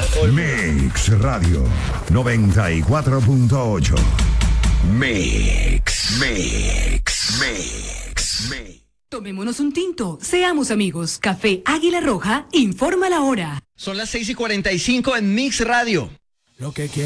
Mix Radio 94.8. Mix. Tomémonos un tinto, seamos amigos. Café Águila Roja informa la hora. Son las 6:45 en Mix Radio. Lo que quiero.